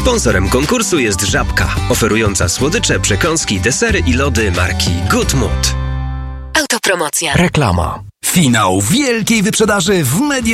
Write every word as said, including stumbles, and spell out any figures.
Sponsorem konkursu jest Żabka, oferująca słodycze, przekąski, desery i lody marki Good Mood. Autopromocja. Reklama. Finał wielkiej wyprzedaży w Media